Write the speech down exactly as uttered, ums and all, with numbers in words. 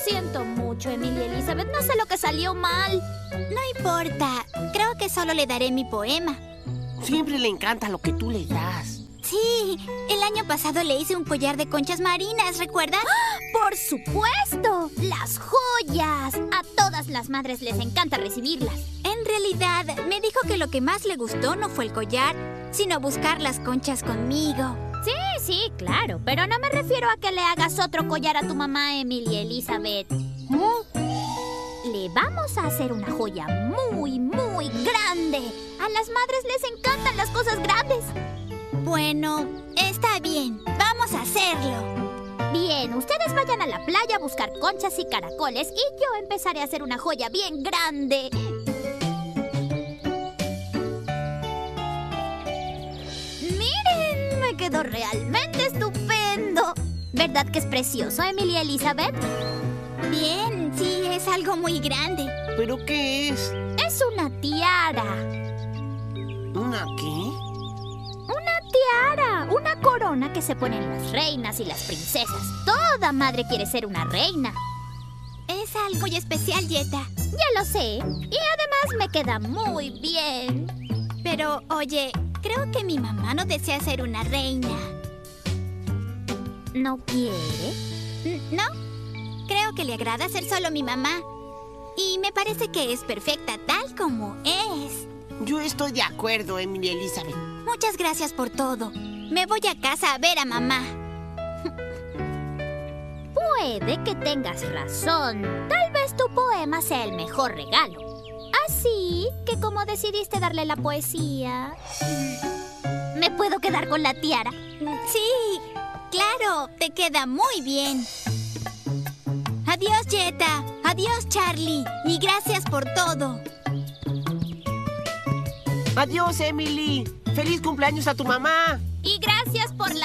siento mucho, Emily Elizabeth. No sé lo que salió mal. No importa. Creo que solo le daré mi poema. Siempre le encanta lo que tú le das. Sí, el año pasado le hice un collar de conchas marinas, ¿recuerdas? ¡Por supuesto! ¡Las joyas! A todas las madres les encanta recibirlas. En realidad, me dijo que lo que más le gustó no fue el collar, sino buscar las conchas conmigo. Sí, sí, claro. Pero no me refiero a que le hagas otro collar a tu mamá, Emily Elizabeth. ¿No? Le vamos a hacer una joya muy, muy grande. A las madres les encantan las cosas grandes. Bueno, está bien. Vamos a hacerlo. Bien, ustedes vayan a la playa a buscar conchas y caracoles y yo empezaré a hacer una joya bien grande. ¡Miren! Me quedó realmente estupendo. ¿Verdad que es precioso, Emily Elizabeth? Bien, sí, es algo muy grande. ¿Pero qué es? Es una tiara. ¿Una qué? Una tiara, una corona que se ponen las reinas y las princesas. Toda madre quiere ser una reina. Es algo muy especial, Jetta. Ya lo sé. Y además me queda muy bien. Pero, oye, creo que mi mamá no desea ser una reina. ¿No quiere? N- ¿No? Creo que le agrada ser solo mi mamá. Y me parece que es perfecta tal como es. Yo estoy de acuerdo, Emily Elizabeth. Muchas gracias por todo. Me voy a casa a ver a mamá. Puede que tengas razón. Tal vez tu poema sea el mejor regalo. Así que como decidiste darle la poesía, ¿me puedo quedar con la tiara? Sí, claro, te queda muy bien. Adiós, Jetta. Adiós, Charlie. Y gracias por todo. Adiós, Emily. ¡Feliz cumpleaños a tu mamá! Y gracias por la